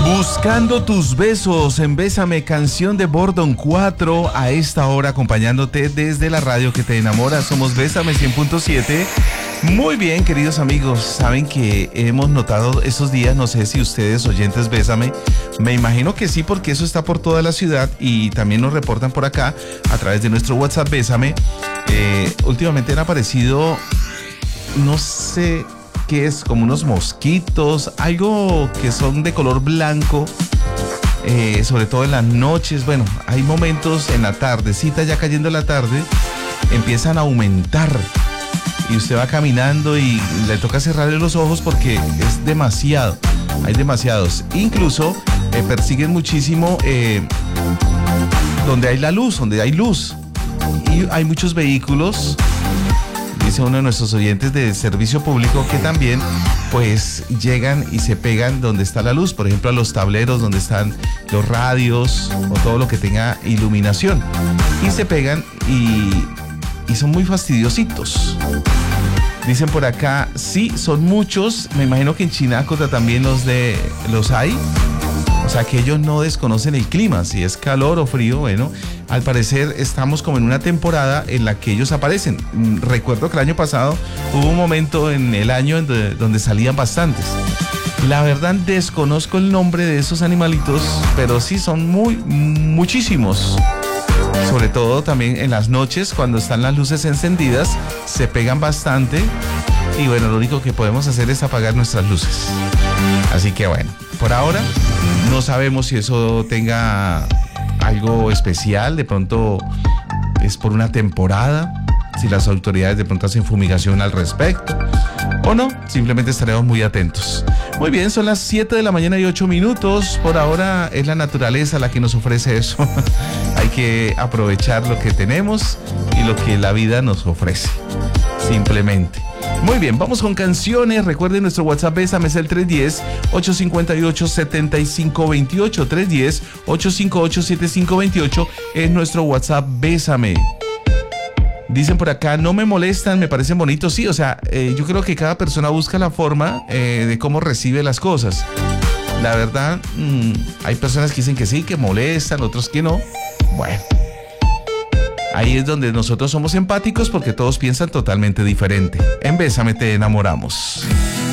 Buscando tus besos en Bésame, canción de Bordon 4, a esta hora acompañándote desde la radio que te enamora. Somos Bésame 100.7. Muy bien, queridos amigos, saben que hemos notado estos días, no sé si ustedes oyentes Bésame, me imagino que sí, porque eso está por toda la ciudad y también nos reportan por acá a través de nuestro WhatsApp Bésame. Últimamente han aparecido, no sé qué es, como unos mosquitos, algo que son de color blanco, sobre todo en las noches. Bueno, hay momentos en la tardecita, ya cayendo la tarde, empiezan a aumentar. Y usted va caminando y le toca cerrarle los ojos porque es demasiado. Hay demasiados. Incluso persiguen muchísimo donde hay la luz, donde hay luz. Y hay muchos vehículos, dice uno de nuestros oyentes de servicio público, que también pues llegan y se pegan donde está la luz. Por ejemplo, a los tableros donde están los radios o todo lo que tenga iluminación. Y se pegan y son muy fastidiositos. Dicen por acá, sí, son muchos. Me imagino que en Chinacota también los hay. O sea que ellos no desconocen el clima, si es calor o frío. Bueno, al parecer estamos como en una temporada en la que ellos aparecen. Recuerdo que el año pasado hubo un momento en el año donde salían bastantes. La verdad desconozco el nombre de esos animalitos, pero sí son muchísimos. Sobre todo también en las noches, cuando están las luces encendidas, se pegan bastante. Y bueno, lo único que podemos hacer es apagar nuestras luces. Así que bueno, por ahora no sabemos si eso tenga algo especial. De pronto es por una temporada, si las autoridades de pronto hacen fumigación al respecto o no, simplemente estaremos muy atentos. Muy bien, son las 7 de la mañana y 8 minutos. Por ahora es la naturaleza la que nos ofrece eso. Hay que aprovechar lo que tenemos y lo que la vida nos ofrece, simplemente. Muy bien, vamos con canciones. Recuerden, nuestro WhatsApp Bésame es el 310-858-7528. 310-858-7528 es nuestro WhatsApp Bésame. Dicen por acá, no me molestan, me parecen bonitos. Sí, o sea, yo creo que cada persona busca la forma de cómo recibe las cosas. La verdad, hay personas que dicen que sí, que molestan, otros que no. Bueno, ahí es donde nosotros somos empáticos porque todos piensan totalmente diferente. En Bésame te enamoramos.